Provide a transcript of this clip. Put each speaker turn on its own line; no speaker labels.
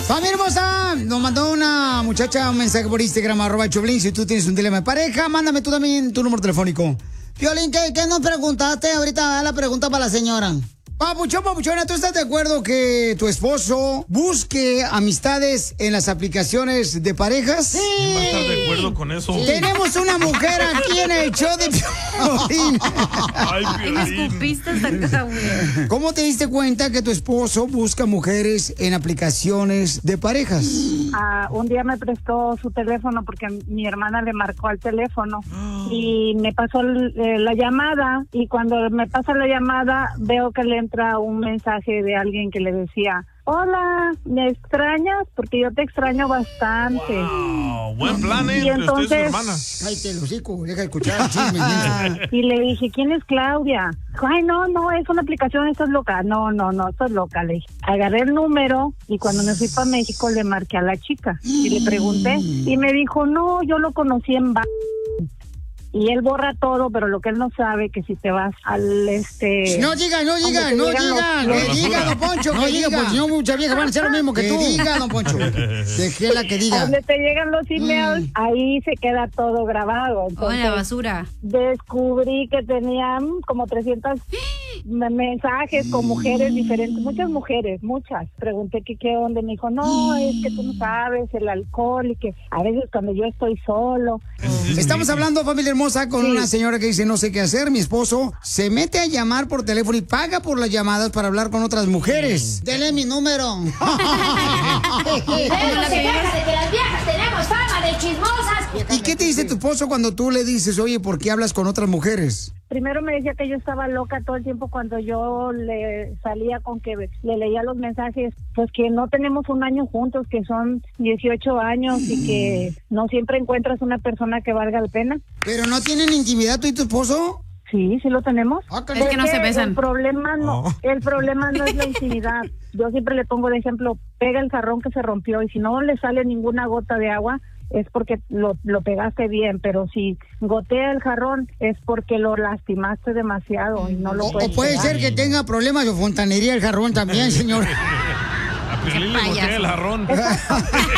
Familia hermosa, nos mandó una muchacha un mensaje por Instagram, @Choplin. Si tú tienes un dilema de pareja, mándame tú también tu número telefónico. Piolín, ¿qué nos preguntaste? Ahorita la pregunta para la señora. Papuchona, ¿tú estás de acuerdo que tu esposo busque amistades en las aplicaciones de parejas?
Sí. ¿Quién va a estar de acuerdo con eso?
Sí. Tenemos una mujer aquí en el show de Piolín.
Ay, Piolín.
Me escupiste hasta acá, güey.
¿Cómo te diste cuenta que tu esposo busca mujeres en aplicaciones de parejas?
Un día me prestó su teléfono porque mi hermana le marcó al teléfono y me pasó la llamada, y cuando me pasa la llamada veo que le entra un mensaje de alguien que le decía: hola, ¿me extrañas? Porque yo te extraño bastante.
Wow, buen plan,
Y entonces,
usted es su hermana.
Ay, te lo hocico, deja de escuchar el chisme.
y le dije: ¿quién es Claudia? Ay, no, es una aplicación, estás loca. No, estás loca, le dije. Agarré el número y cuando me fui para México le marqué a la chica y le pregunté y me dijo: no, yo lo conocí en y él borra todo, pero lo que él no sabe que si te vas al
No diga, don Poncho, no diga, porque si no muchas viejas van a hacer lo mismo que tú. Diga, don Poncho. Déjela que diga.
Donde te llegan los emails, ahí se queda todo grabado. Entonces,
la basura.
Descubrí que tenían como 300 mensajes con mujeres diferentes, muchas. Pregunté que qué onda, me dijo: no, es que tú no sabes, el alcohol, y que a veces cuando yo estoy solo.
Estamos hablando, familia hermosa, con una señora que dice: no sé qué hacer, mi esposo se mete a llamar por teléfono y paga por las llamadas para hablar con otras mujeres. Dele mi número.
Que las viejas tenemos fama de chismosas.
¿Y qué te dice tu esposo cuando tú le dices: oye, ¿por qué hablas con otras mujeres?
Primero me decía que yo estaba loca todo el tiempo cuando yo le salía con que le leía los mensajes, pues que no tenemos un año juntos, que son 18 años y que no siempre encuentras una persona que valga la pena.
¿Pero no tienen intimidad tú y tu esposo?
Sí lo tenemos.
Es que no se besan.
El problema no es la intimidad. Yo siempre le pongo de ejemplo: pega el jarrón que se rompió y si no le sale ninguna gota de agua, es porque lo pegaste bien, pero si gotea el jarrón es porque lo lastimaste demasiado y no lo puedes
O puede
pegar.
ser que tenga problemas de fontanería el jarrón también, señor.
A Piolín le botea el jarrón.